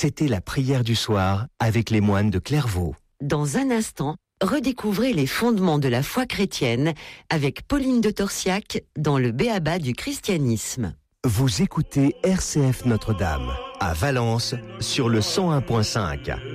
C'était la prière du soir avec les moines de Clairvaux. Dans un instant, redécouvrez les fondements de la foi chrétienne avec Pauline de Torsiac dans le B.A.B.A. du christianisme. Vous écoutez RCF Notre-Dame à Valence sur le 101.5.